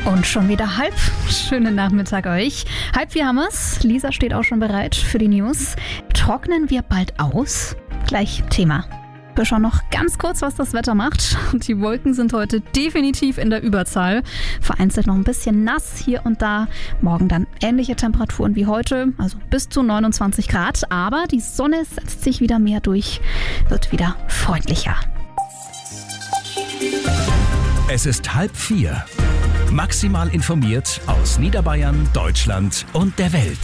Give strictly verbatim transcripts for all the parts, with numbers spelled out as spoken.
Und schon wieder halb. Schönen Nachmittag euch. Halb vier haben wir's. Lisa steht auch schon bereit für die News. Trocknen wir bald aus? Gleich Thema. Wir schauen noch ganz kurz, was das Wetter macht. Die Wolken sind heute definitiv in der Überzahl. Vereinzelt noch ein bisschen nass hier und da. Morgen dann ähnliche Temperaturen wie heute, also bis zu neunundzwanzig Grad. Aber die Sonne setzt sich wieder mehr durch, wird wieder freundlicher. Es ist halb vier. Maximal informiert aus Niederbayern, Deutschland und der Welt.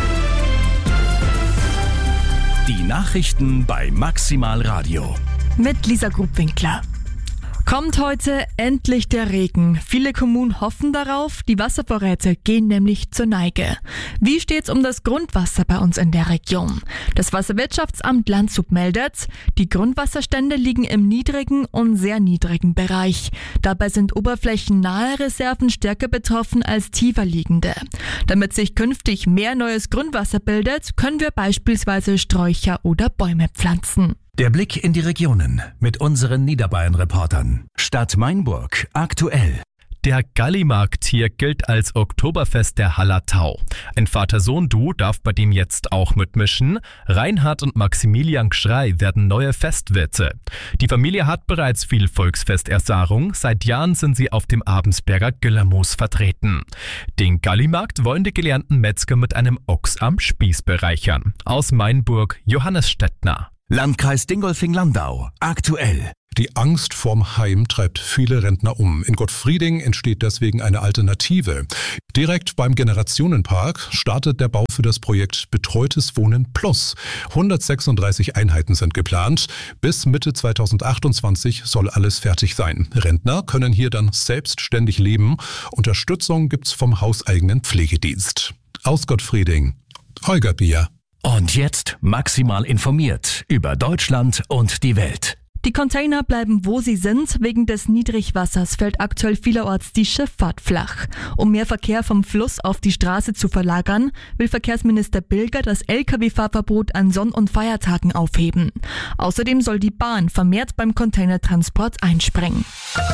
Die Nachrichten bei Maximal Radio. Mit Lisa Grubwinkler. Kommt heute endlich der Regen. Viele Kommunen hoffen darauf, die Wasservorräte gehen nämlich zur Neige. Wie steht's um das Grundwasser bei uns in der Region? Das Wasserwirtschaftsamt Landshut meldet, die Grundwasserstände liegen im niedrigen und sehr niedrigen Bereich. Dabei sind oberflächennahe Reserven stärker betroffen als tiefer liegende. Damit sich künftig mehr neues Grundwasser bildet, können wir beispielsweise Sträucher oder Bäume pflanzen. Der Blick in die Regionen mit unseren Niederbayern-Reportern. Stadt Mainburg aktuell. Der Gallimarkt hier gilt als Oktoberfest der Hallertau. Ein Vater-Sohn-Duo darf bei dem jetzt auch mitmischen. Reinhard und Maximilian Gschrei werden neue Festwirte. Die Familie hat bereits viel Volksfesterfahrung. Seit Jahren sind sie auf dem Abensberger Güllermoos vertreten. Den Gallimarkt wollen die gelernten Metzger mit einem Ochs am Spieß bereichern. Aus Mainburg, Johannes Stettner. Landkreis Dingolfing-Landau aktuell. Die Angst vorm Heim treibt viele Rentner um. In Gottfrieding entsteht deswegen eine Alternative. Direkt beim Generationenpark startet der Bau für das Projekt Betreutes Wohnen Plus. hundertsechsunddreißig Einheiten sind geplant. Bis Mitte zweitausendachtundzwanzig soll alles fertig sein. Rentner können hier dann selbstständig leben. Unterstützung gibt's vom hauseigenen Pflegedienst. Aus Gottfrieding, Holger Bier. Und jetzt maximal informiert über Deutschland und die Welt. Die Container bleiben, wo sie sind. Wegen des Niedrigwassers fällt aktuell vielerorts die Schifffahrt flach. Um mehr Verkehr vom Fluss auf die Straße zu verlagern, will Verkehrsminister Bilger das L K W-Fahrverbot an Sonn- und Feiertagen aufheben. Außerdem soll die Bahn vermehrt beim Containertransport einspringen.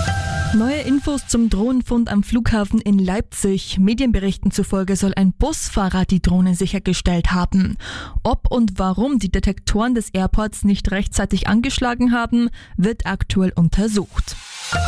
Neue Infos zum Drohnenfund am Flughafen in Leipzig. Medienberichten zufolge soll ein Busfahrer die Drohne sichergestellt haben. Ob und warum die Detektoren des Airports nicht rechtzeitig angeschlagen haben, wird aktuell untersucht.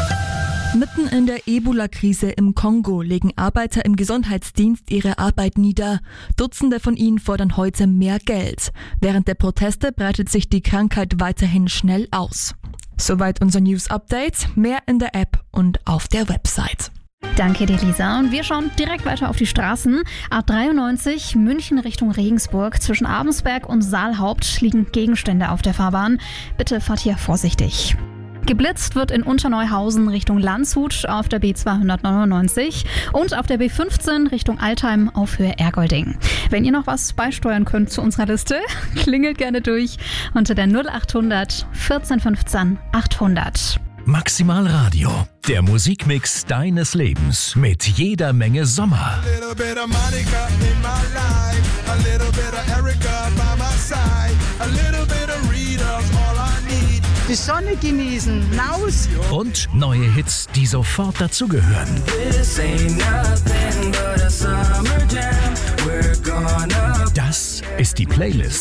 Mitten in der Ebola-Krise im Kongo legen Arbeiter im Gesundheitsdienst ihre Arbeit nieder. Dutzende von ihnen fordern heute mehr Geld. Während der Proteste breitet sich die Krankheit weiterhin schnell aus. Soweit unser News-Update. Mehr in der App und auf der Website. Danke dir, Lisa. Und wir schauen direkt weiter auf die Straßen. A dreiundneunzig München Richtung Regensburg. Zwischen Abensberg und Saalhaupt liegen Gegenstände auf der Fahrbahn. Bitte fahrt hier vorsichtig. Geblitzt wird in Unterneuhausen Richtung Landshut auf der B zweihundertneunundneunzig und auf der B fünfzehn Richtung Altheim auf Höhe Ergolding. Wenn ihr noch was beisteuern könnt zu unserer Liste, klingelt gerne durch unter der null achthundert vierzehn fünfzehn achthundert. Maximal Radio, der Musikmix deines Lebens mit jeder Menge Sommer. Die Sonne genießen, raus! Und neue Hits, die sofort dazugehören. Das ist die Playlist